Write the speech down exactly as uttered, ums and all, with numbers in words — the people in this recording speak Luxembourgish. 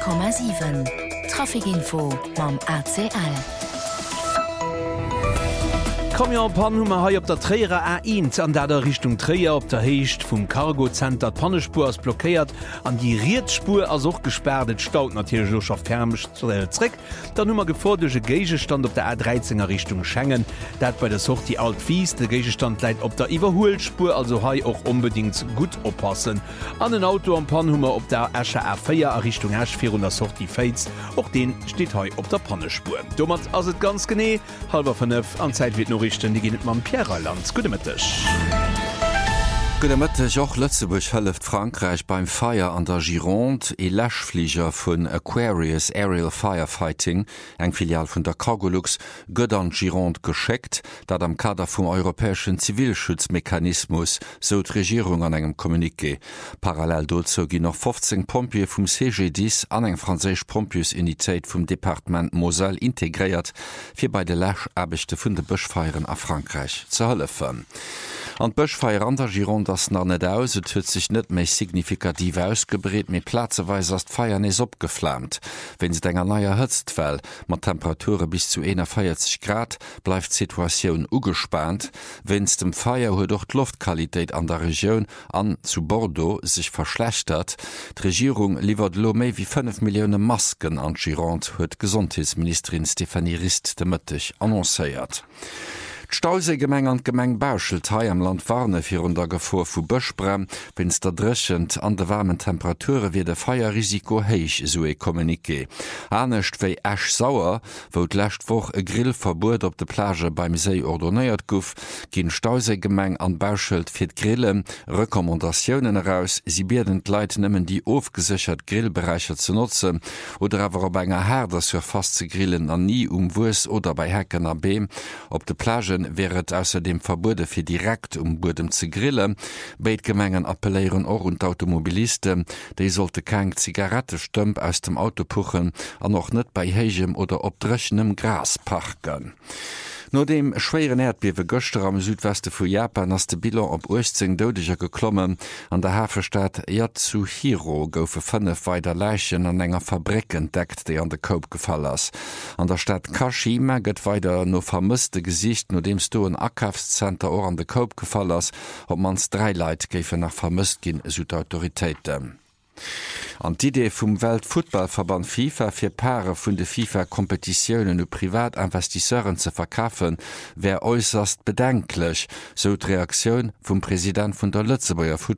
Komma sieben. Trafikinfo mam A C L. Komm ja Pan Hummer hai op der Träer A eins an der der Richtung Träer op der Hecht vum Cargocenter Pannespur ass blockéiert an die Rietspur as och gesperrt staut natürlichschaft fermreck. Der Nummer gefordege Gegestand op der A dreizehner Richtung Schengen, dat bei der Sucht die Alt Fies de Gegestand leit op der Iwerholspur also hai auch unbedingt gut oppassen. An den Auto am Panhummer op der Äscher R vier a Richtung Äsch vierhundert Sucht die Faits, och den steht hai op der Pannespur. Dommert as et ganz gené, halber vernëf an Zeit wird noch die gehen man Pierreland. Gute Mittag. Gute Mittag, auch Lützeburg hilft Frankreich beim Feier an der Gironde, e Lashflieger von Aquarius Aerial Firefighting, eng Filial von der Cargolux, gëtt an Gironde geschickt, dat am Kader vom europäischen Zivilschutzmechanismus so die Regierung an engem Kommuniqué. Parallel dazu gehen noch fünfzehn Pompier vom C G dix an eng französisch Pompiesunität vom Departement Moselle integriert, für bei de Lash-Abichte von de Buschfeiern a Frankreich zu helfen. An Bëchfeier an der Gironde ass na net aus, et huet sich net méi signifikativ ausgebreet, méi plazeweis as d'Feier nees opgeflammt. Wenn se enger naier hëtzt well, mat Temperature bis zu einundvierzig Grad, bleif d'Situatioun ugespannt, wenns dem Feier huet doch d'Luftqualitéit an der Region an zu Bordeaux sich verschlechtert. D'Regierung liefert lo méi wie fünf Millioune Masken an Gironde, huet Gesundheitsministerin Stephanie Rist de Mëttich annoncéiert. Stausegemeng an Gemeng Bauschelt hai am Land warne fir un der Gefor vu Bëchbrem, wenns der drechend an de warmen Temperature wie de Feierrisiko héich so e Kommuniqué. Anecht wéi Äsch sauer, wo d'lächt woch e Grillverbot op de Plage beim See ordonéiert gouf, ginn Stausegemeng an Bauschelt fir d'Grillen, Rekommandatiounen heraus, sie bierden d'Leit nëmmen die ofgesichert Grillbereicher zu nutzen oder awer op enger Herder sur fast ze grillen an nie um Wus oder bei Hecken a Beem, op de Plage wäret außerdem verbote fir direkt um Bodem ze grillen. Beitgemengen appelléieren or und Automobilisten, déi sollte keng Zigarettestëmp aus dem Auto puchen an noch net bei hegem oder opdrechenem Gras parken. No dem schweren Erdbewe Göster am Südweste vu Japan ass de Bilan op achtzehn Dodeger geklommen, an der Hafenstadt Yatsuhiro goufe fënnef weider Leichen an enger Fabrik entdeckt, déi an de Koop gefall ass. An der Stadt Kashima gëtt weider no vermisste Gesicht, no dems do en Akafscenter or an de Koop gefall ass, op mans drei Leiit géife nach vermisst ginn Südautoritéiten. An d'Idee vum Weltfootballverband FIFA fir Paare vun de FIFA-Kompetitiounen u Privatinvestisseuren ze verkaffen, wär äußerst bedenklech, so d' Reaktion vum Präsident vun der Lützeburger